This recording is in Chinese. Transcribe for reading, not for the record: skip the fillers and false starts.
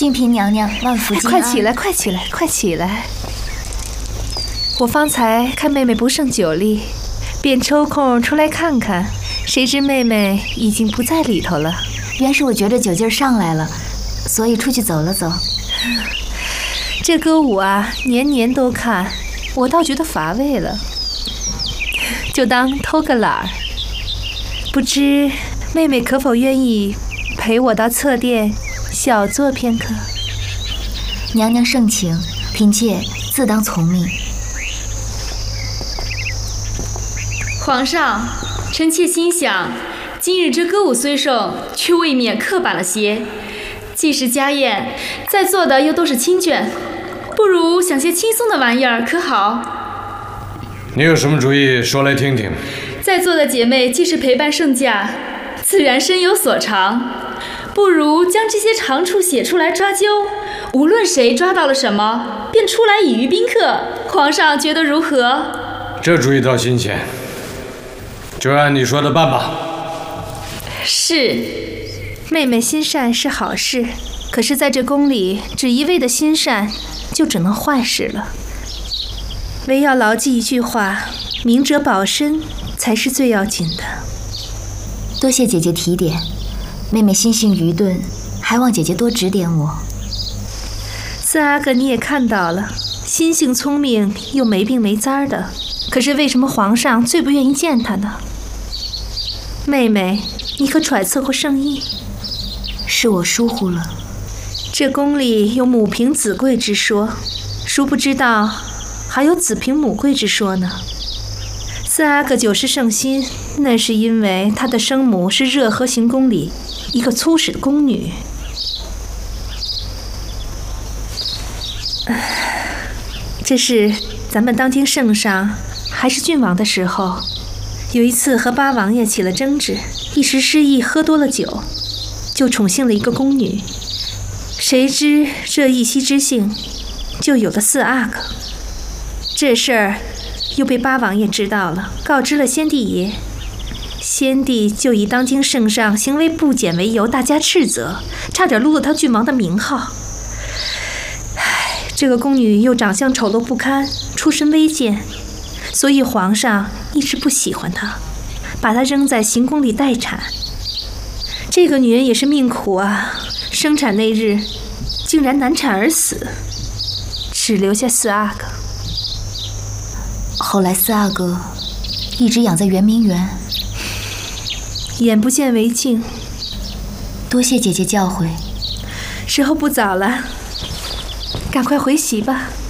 静嫔娘娘万福金安。 快起来，快起来，快起来！我方才看妹妹不胜酒力，便抽空出来看看，谁知妹妹已经不在里头了。 原是我觉着酒劲儿上来了，所以出去走了走。 这歌舞啊，年年都看，我倒觉得乏味了，就当偷个懒儿。不知妹妹可否愿意陪我到侧殿小坐片刻？ 娘娘盛情，嫔妾自当从命。 皇上，臣妾心想，今日这歌舞虽盛，却未免刻板了些。既是家宴，在座的又都是亲眷，不如想些轻松的玩意儿，可好？ 你有什么主意，说来听听。 在座的姐妹既是陪伴圣驾，自然身有所长，不如将这些长处写出来抓阄，无论谁抓到了什么，便出来以娱宾客。皇上觉得如何？ 这主意倒新鲜，就按你说的办吧。 是。 妹妹心善是好事，可是在这宫里，只一味的心善，就只能坏事了。唯要牢记一句话，明哲保身才是最要紧的。 多谢姐姐提点，妹妹心性愚钝，还望姐姐多指点我。 四阿哥你也看到了，心性聪明又没病没灾的，可是为什么皇上最不愿意见他呢？妹妹，你可揣测过圣意？ 是我疏忽了。 这宫里有母凭子贵之说，殊不知道还有子凭母贵之说呢。四阿哥久失圣心，那是因为他的生母是热河行宫里一个粗使的宫女。这是咱们当今圣上还是郡王的时候，有一次和八王爷起了争执，一时失意喝多了酒，就宠幸了一个宫女。谁知这一夕之幸，就有了四阿哥。这事儿又被八王爷知道了，告知了先帝爷。先帝就以当今圣上行为不检为由，大加斥责，差点撸了他郡王的名号。这个宫女又长相丑陋不堪，出身微贱，所以皇上一直不喜欢她，把她扔在行宫里待产。这个女人也是命苦啊，生产那日竟然难产而死，只留下四阿哥。 后来四阿哥一直养在圆明园， 眼不见为净。 多谢姐姐教诲。 时候不早了，赶快回席吧。